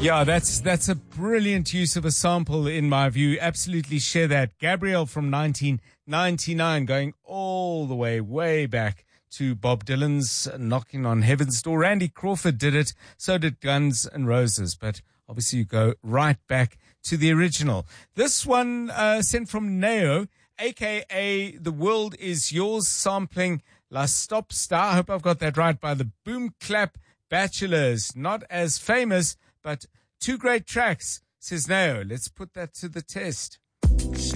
Yeah, that's a brilliant use of a sample in my view. Absolutely share that. Gabrielle from 1999, going all the way back to Bob Dylan's Knocking on Heaven's Door. Randy Crawford did it. So did Guns N' Roses. But obviously you go right back to the original. This one sent from Neo, a.k.a. The World Is Yours, sampling La Stop Star. I hope I've got that right, by the Boom Clap Bachelors. Not as famous, but two great tracks, says Neo. Let's put that to the test.